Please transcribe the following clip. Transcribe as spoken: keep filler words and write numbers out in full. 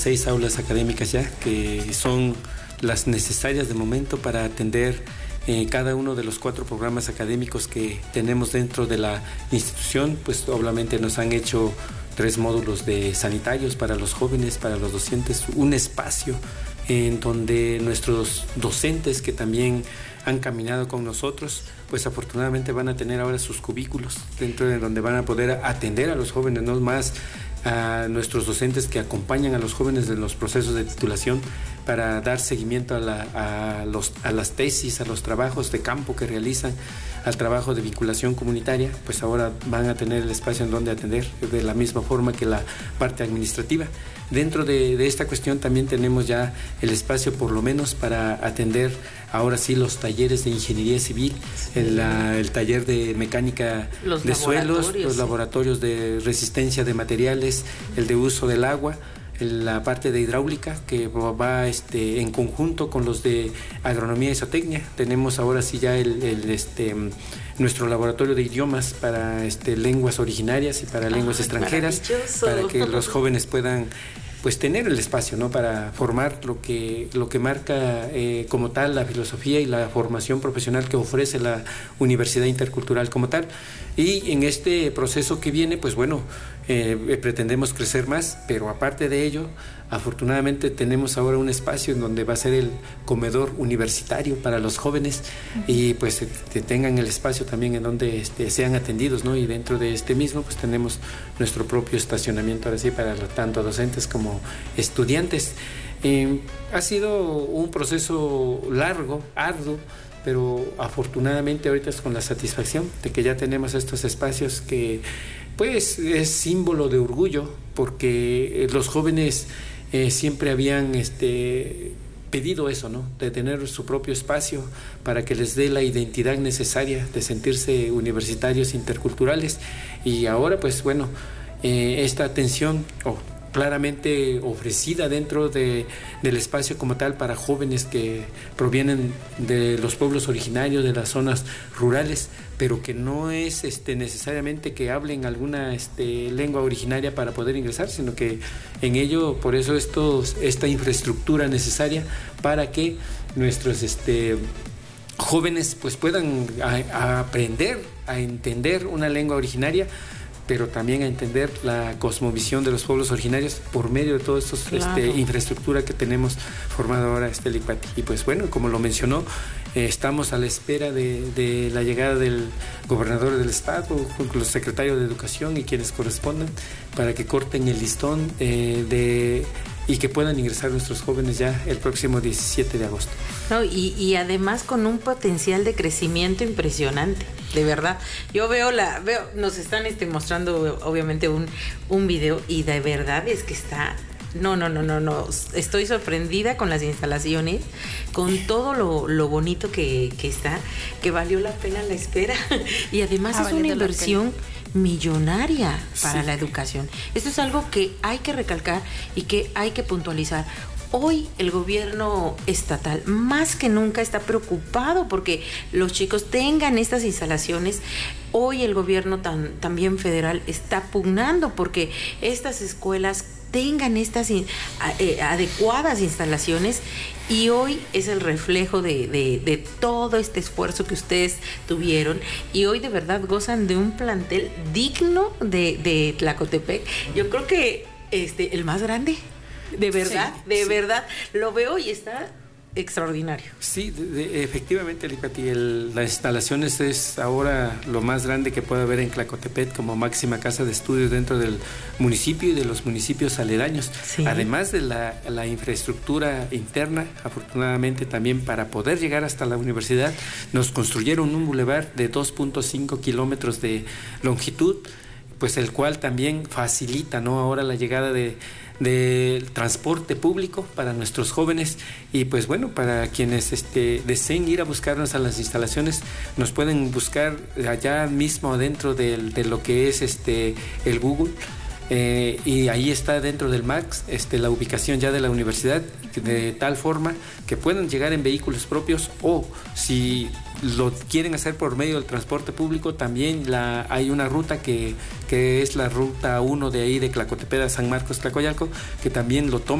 dieciséis aulas académicas ya, que son las necesarias de momento para atender eh, cada uno de los cuatro programas académicos que tenemos dentro de la institución. Pues obviamente nos han hecho tres módulos de sanitarios para los jóvenes, para los docentes, un espacio en donde nuestros docentes que también han caminado con nosotros, pues afortunadamente van a tener ahora sus cubículos dentro de donde van a poder atender a los jóvenes, no más a nuestros docentes que acompañan a los jóvenes en los procesos de titulación para dar seguimiento a, la, a, los, a las tesis, a los trabajos de campo que realizan, al trabajo de vinculación comunitaria. Pues ahora van a tener el espacio en donde atender de la misma forma que la parte administrativa. Dentro de, de esta cuestión también tenemos ya el espacio por lo menos para atender ahora sí los talleres de ingeniería civil, el, la, el taller de mecánica los de suelos, los sí. laboratorios de resistencia de materiales, el de uso del agua, la parte de hidráulica que va este, en conjunto con los de agronomía y zootecnia. Tenemos ahora sí ya el, el, este, nuestro laboratorio de idiomas para este, lenguas originarias y para lenguas ah, extranjeras, para que los jóvenes puedan pues tener el espacio, ¿no?, para formar lo que, lo que marca eh, como tal la filosofía y la formación profesional que ofrece la Universidad Intercultural como tal. Y en este proceso que viene, pues bueno, eh, pretendemos crecer más, pero aparte de ello, afortunadamente tenemos ahora un espacio en donde va a ser el comedor universitario para los jóvenes y pues que tengan el espacio también en donde este, sean atendidos, ¿no? Y dentro de este mismo pues tenemos nuestro propio estacionamiento ahora sí para tanto docentes como estudiantes. Eh, ha sido un proceso largo, arduo, pero afortunadamente ahorita es con la satisfacción de que ya tenemos estos espacios que pues es símbolo de orgullo, porque los jóvenes eh, siempre habían este, pedido eso, ¿no?, de tener su propio espacio para que les dé la identidad necesaria de sentirse universitarios interculturales. Y ahora pues bueno, eh, esta atención oh, claramente ofrecida dentro de, del espacio como tal para jóvenes que provienen de los pueblos originarios, de las zonas rurales, pero que no es este, necesariamente que hablen alguna este, lengua originaria para poder ingresar, sino que en ello, por eso estos, esta infraestructura necesaria para que nuestros este, jóvenes pues puedan a, a aprender, a entender una lengua originaria, pero también a entender la cosmovisión de los pueblos originarios por medio de toda esta claro. este, infraestructura que tenemos formada ahora este Licuati. Y pues bueno, como lo mencionó, eh, estamos a la espera de, de la llegada del gobernador del estado, con los secretarios de educación y quienes correspondan, para que corten el listón eh, de... y que puedan ingresar nuestros jóvenes ya el próximo diecisiete de agosto. No, y, y además con un potencial de crecimiento impresionante, de verdad. Yo veo la, veo, nos están este, mostrando obviamente un, un video y de verdad es que está, no, no, no, no, no, estoy sorprendida con las instalaciones, con todo lo, lo bonito que, que está, que valió la pena la espera y además ah, es una inversión millonaria para sí. la educación. Esto es algo que hay que recalcar y que hay que puntualizar. Hoy el gobierno estatal más que nunca está preocupado porque los chicos tengan estas instalaciones. Hoy el gobierno tan, también federal está pugnando porque estas escuelas tengan estas eh, adecuadas instalaciones y hoy es el reflejo de, de, de todo este esfuerzo que ustedes tuvieron y hoy de verdad gozan de un plantel digno de, de Tlacotepec. Yo creo que este el más grande, de verdad, sí, de sí. verdad, lo veo y está extraordinario. Sí, de, de, efectivamente, Licuati, el, las instalaciones es ahora lo más grande que puede haber en Tlacotepec como máxima casa de estudios dentro del municipio y de los municipios aledaños. Sí. Además de la, la infraestructura interna, afortunadamente también para poder llegar hasta la universidad, nos construyeron un bulevar de dos punto cinco kilómetros de longitud, pues el cual también facilita, ¿no?, ahora la llegada de del transporte público para nuestros jóvenes y pues bueno, para quienes este, deseen ir a buscarnos a las instalaciones, nos pueden buscar allá mismo dentro de, de lo que es este el Google eh, y ahí está dentro del Maps este, la ubicación ya de la universidad, de tal forma que puedan llegar en vehículos propios o si lo quieren hacer por medio del transporte público, también la, hay una ruta que, que es la ruta uno de ahí de Tlacotepec a San Marcos, Tlacoyalco, que también lo toman